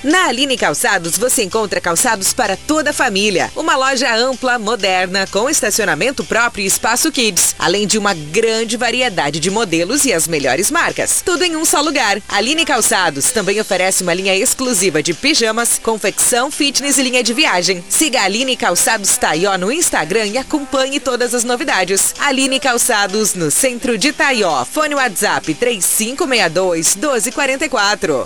Na Aline Calçados você encontra calçados para toda a família. Uma loja ampla, moderna, com estacionamento próprio e espaço kids, além de uma grande variedade de modelos e as melhores marcas. Tudo em um só lugar. Aline Calçados também oferece uma linha exclusiva de pijamas, confecção, fitness e linha de viagem. Siga a Aline Calçados Taió no Instagram e acompanhe todas as novidades. Aline Calçados, no centro de Taió. Fone WhatsApp 3562-1244.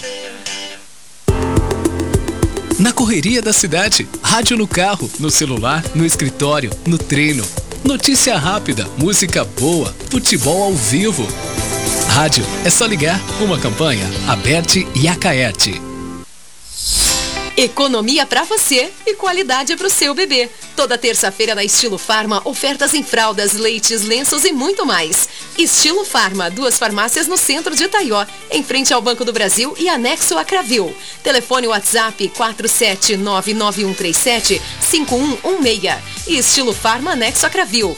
Na correria da cidade, rádio no carro, no celular, no escritório, no treino. Notícia rápida, música boa, futebol ao vivo. Rádio é só ligar. Uma campanha Aberte e Acaerte. Economia pra você e qualidade pro seu bebê. Toda terça-feira na Estilo Farma, ofertas em fraldas, leites, lenços e muito mais. Estilo Farma, 2 farmácias no centro de Taió, em frente ao Banco do Brasil e anexo a Cravil. Telefone WhatsApp 47991375116. E Estilo Farma anexo a Cravil,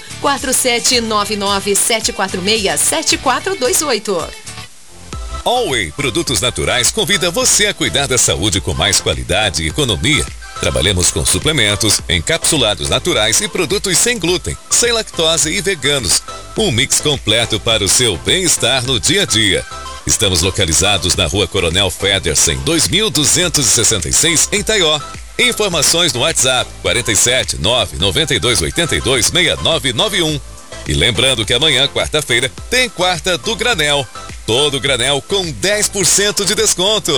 47997467428. Alway Produtos Naturais convida você a cuidar da saúde com mais qualidade e economia. Trabalhamos com suplementos, encapsulados naturais e produtos sem glúten, sem lactose e veganos. Um mix completo para o seu bem-estar no dia a dia. Estamos localizados na Rua Coronel Federsen, 2266, em Taió. Informações no WhatsApp 47 99282 6991. E lembrando que amanhã, quarta-feira, tem Quarta do Granel. Todo granel com 10% de desconto.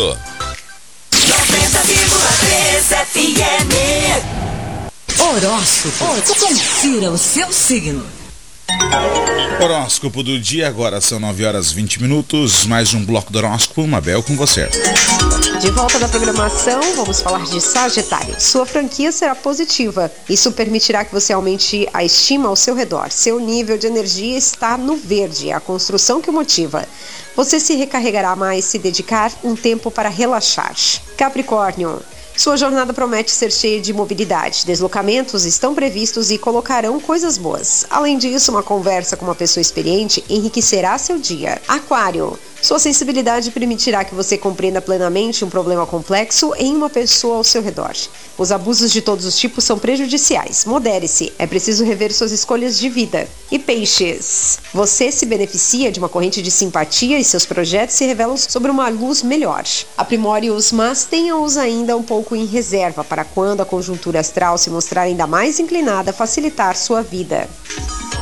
90,3 FM. Horóscopo. Confira o seu signo. Horóscopo do dia agora, são 9h20. Mais um bloco do horóscopo, Mabel, com você. De volta da programação, vamos falar de Sagitário. Sua franquia será positiva. Isso permitirá que você aumente a estima ao seu redor. Seu nível de energia está no verde, é a construção que o motiva. Você se recarregará mais se dedicar um tempo para relaxar. Capricórnio. Sua jornada promete ser cheia de mobilidade. Deslocamentos estão previstos e colocarão coisas boas. Além disso, uma conversa com uma pessoa experiente enriquecerá seu dia. Aquário. Sua sensibilidade permitirá que você compreenda plenamente um problema complexo em uma pessoa ao seu redor. Os abusos de todos os tipos são prejudiciais. Modere-se. É preciso rever suas escolhas de vida. E Peixes. Você se beneficia de uma corrente de simpatia e seus projetos se revelam sobre uma luz melhor. Aprimore-os, mas tenha-os ainda um pouco em reserva para quando a conjuntura astral se mostrar ainda mais inclinada a facilitar sua vida.